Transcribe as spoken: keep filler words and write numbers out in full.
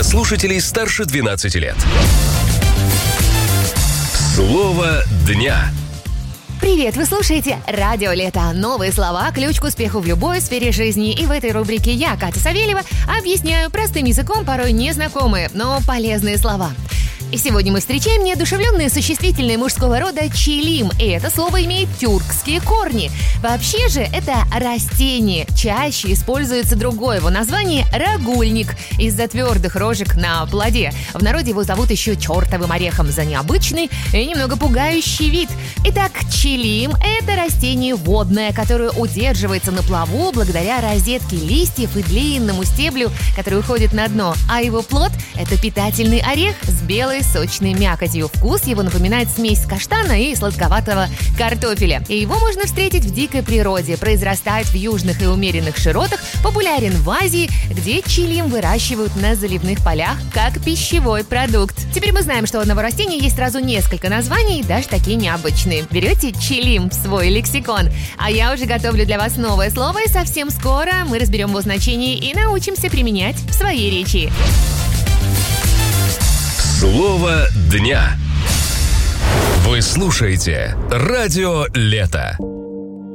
для слушателей старше двенадцати лет. Слово дня. Привет, вы слушаете «Радио Лето». Новые слова, ключ к успеху в любой сфере жизни. И в этой рубрике я, Катя Савельева, объясняю простым языком порой незнакомые, но полезные слова. И сегодня мы встречаем неодушевленные существительные мужского рода «чилим». И это слово имеет тюркские корни. Вообще же это растение. Чаще используется другое его название – рагульник, из-за твердых рожек на плоде. В народе его зовут еще чертовым орехом за необычный и немного пугающий вид. Итак, чилим – это растение водное, которое удерживается на плаву благодаря розетке листьев и длинному стеблю, который уходит на дно. А его плод – это питательный орех с белой сочной мякотью. Вкус его напоминает смесь каштана и сладковатого картофеля. И его можно встретить в дикой природе. Произрастает в южных и умеренных широтах, популярен в Азии, где чилим выращивают на заливных полях как пищевой продукт. Теперь мы знаем, что у одного растения есть сразу несколько названий, даже такие необычные. Берете чилим в свой лексикон. А я уже готовлю для вас новое слово, и совсем скоро мы разберем его значение и научимся применять в своей речи. Слово дня. Вы слушаете «Радио Лето».